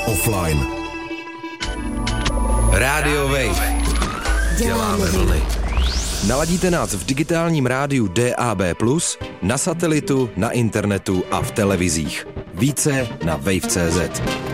offline. Radio Wave. Děláme vlny. Naladíte nás v digitálním rádiu DAB+, na satelitu, na internetu a v televizích. Více na wave.cz.